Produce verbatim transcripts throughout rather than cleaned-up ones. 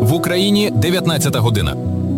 В Україні дев'ятнадцята година.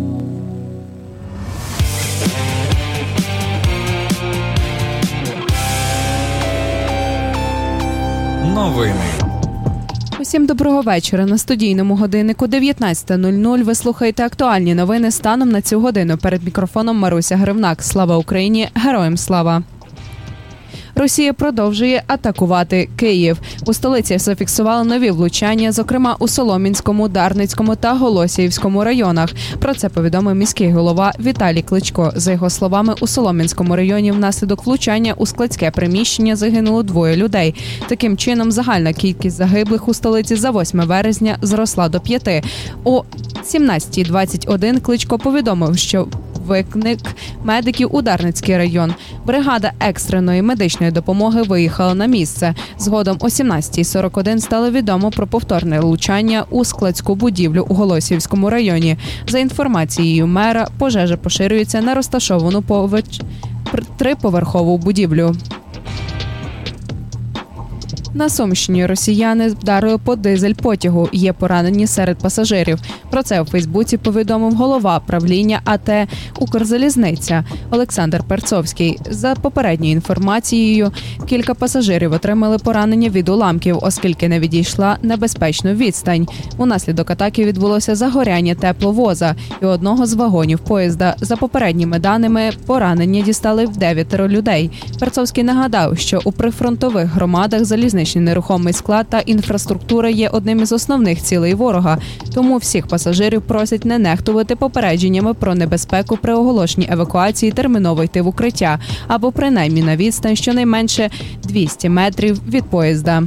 Новини. Усім доброго вечора. На студійному годиннику дев'ятнадцята нуль нуль ви слухаєте актуальні новини станом на цю годину. Перед мікрофоном Маруся Гривнак. Слава Україні! Героям слава! Росія продовжує атакувати Київ. У столиці зафіксували нові влучання, зокрема у Солом'янському, Дарницькому та Голосіївському районах. Про це повідомив міський голова Віталій Кличко. За його словами, у Солом'янському районі внаслідок влучання у складське приміщення загинуло двоє людей. Таким чином, загальна кількість загиблих у столиці за восьме березня зросла до п'яти. О сімнадцята двадцять один Кличко повідомив, що виклик медиків у Дарницький район. Бригада екстреної медичної допомоги виїхала на місце. Згодом о сімнадцята сорок один стало відомо про повторне влучання у складську будівлю у Голосіївському районі. За інформацією мера, пожежа поширюється на розташовану поруч триповерхову будівлю. На Сумщині росіяни вдарили по дизель-потягу. Є поранені серед пасажирів. Про це у Фейсбуці повідомив голова правління АТ «Укрзалізниця» Олександр Перцовський. За попередньою інформацією, кілька пасажирів отримали поранення від уламків, оскільки не відійшла небезпечну відстань. Унаслідок атаки відбулося загоряння тепловоза і одного з вагонів поїзда. За попередніми даними, поранення дістали в дев'ятеро людей. Перцовський нагадав, що у прифронтових громадах залізничний нерухомий склад та інфраструктура є одним із основних цілей ворога. Тому всіх пасажирів просять не нехтувати попередженнями про небезпеку при оголошенні евакуації терміново йти в укриття або принаймні на відстань щонайменше двісті метрів від поїзда.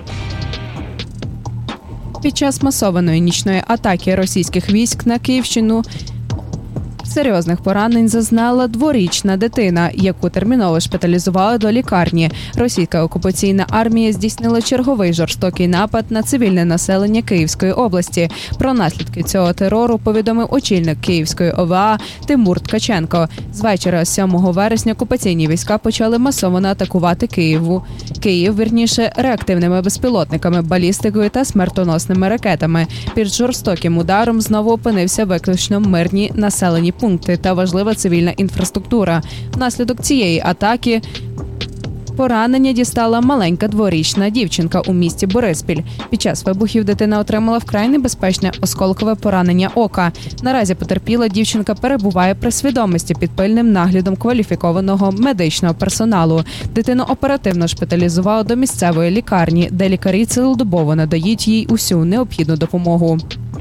Під час масованої нічної атаки російських військ на Київщину серйозних поранень зазнала дворічна дитина, яку терміново шпиталізували до лікарні. Російська окупаційна армія здійснила черговий жорстокий напад на цивільне населення Київської області. Про наслідки цього терору повідомив очільник Київської О В А Тимур Ткаченко. З вечора сьомого вересня окупаційні війська почали масово атакувати Києву. Київ, вірніше, реактивними безпілотниками, балістикою та смертоносними ракетами. Під жорстоким ударом знову опинився виключно мирні населені пункти та важлива цивільна інфраструктура. Внаслідок цієї атаки поранення дістала маленька дворічна дівчинка у місті Бориспіль. Під час вибухів дитина отримала вкрай небезпечне осколкове поранення ока. Наразі потерпіла дівчинка перебуває при свідомості під пильним наглядом кваліфікованого медичного персоналу. Дитину оперативно шпиталізували до місцевої лікарні, де лікарі цілодобово надають їй усю необхідну допомогу.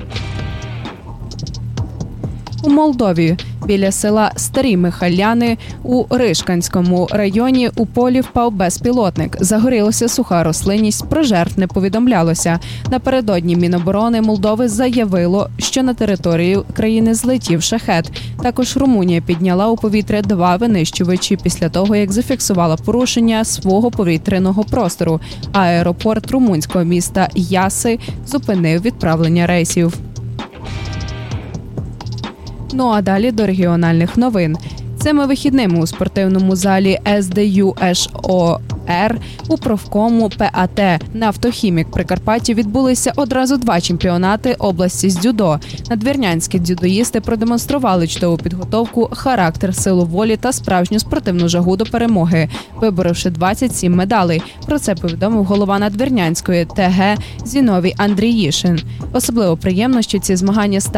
У Молдові біля села Старі Михаляни у Ришканському районі у полі впав безпілотник. Загорілася суха рослинність, про жертв не повідомлялося. Напередодні Міноборони Молдови заявило, що на територію країни злетів шахед. Також Румунія підняла у повітря два винищувачі після того, як зафіксувала порушення свого повітряного простору. Аеропорт румунського міста Яси зупинив відправлення рейсів. Ну а далі до регіональних новин. Цими вихідними у спортивному залі С Д Ю Ш О Р у профкому П А Т «Нафтохімік» Прикарпаття відбулися одразу два чемпіонати області з дзюдо. Надвірнянські дзюдоїсти продемонстрували чудову підготовку, характер, силу волі та справжню спортивну жагу до перемоги, виборивши двадцять сім медалей. Про це повідомив голова Надвірнянської Т Г Зіновій Андріїшин. Особливо приємно, що ці змагання стали